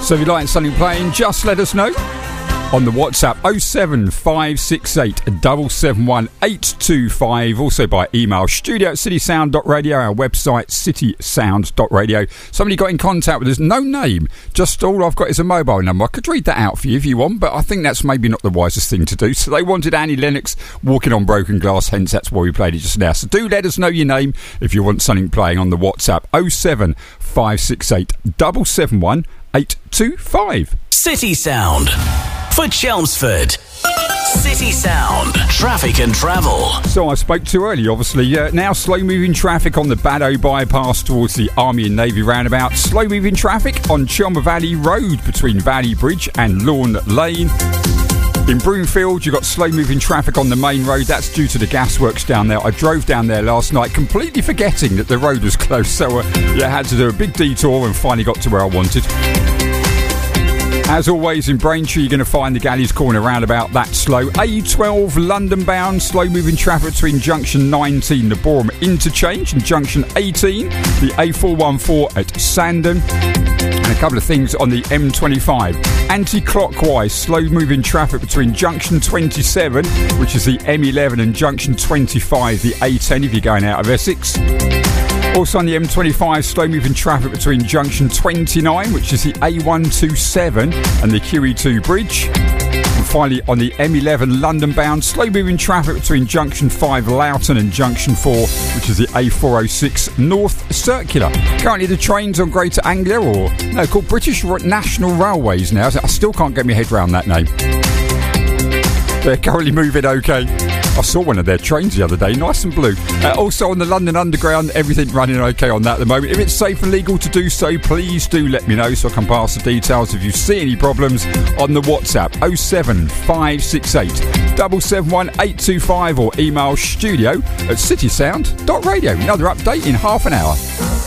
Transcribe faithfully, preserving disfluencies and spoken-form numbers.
So if you like something playing, just let us know on the WhatsApp oh seven five six eight seven seven one eight two five. Also by email studio at citysound dot radio, our website citysound dot radio. Somebody got in contact with us, no name, just all I've got is a mobile number. I could read that out for you if you want, but I think that's maybe not the wisest thing to do. So they wanted Annie Lennox, Walking on Broken Glass, hence that's why we played it just now. So do let us know your name if you want something playing on the WhatsApp oh seven five six eight seven seven one eight two five. City Sound for Chelmsford. City Sound, traffic and travel. So I spoke to earlier, obviously. Uh, now slow moving traffic on the Baddow bypass towards the Army and Navy roundabout. Slow moving traffic on Chelmer Valley Road between Valley Bridge and Lawn Lane. In Broomfield, you've got slow-moving traffic on the main road. That's due to the gasworks down there. I drove down there last night, completely forgetting that the road was closed. So, uh, yeah, I had to do a big detour and finally got to where I wanted. As always, in Braintree, you're going to find the Galleys Corner roundabout that slow. A twelve London-bound, slow-moving traffic between Junction nineteen, the Boreham Interchange, and Junction eighteen, the A four one four at Sandon. And a couple of things on the M twenty-five. Anti-clockwise, slow-moving traffic between Junction twenty-seven, which is the M eleven, and Junction twenty-five, the A ten, if you're going out of Essex. Also on the M twenty-five, slow-moving traffic between Junction twenty-nine, which is the A one twenty-seven, and the Q E two bridge. And finally, on the M eleven London-bound, slow-moving traffic between Junction five Loughton and Junction four, which is the A four oh six North Circular. Currently, the trains on Greater Anglia, or no, called British National Railways now. I still can't get my head around that name. They're currently moving okay. I saw one of their trains the other day, nice and blue. Uh, also on the London Underground, everything running okay on that at the moment. If it's safe and legal to do so, please do let me know so I can pass the details if you see any problems on the WhatsApp oh seven five six eight seven seven one eight two five or email studio at citysound dot radio. Another update in half an hour.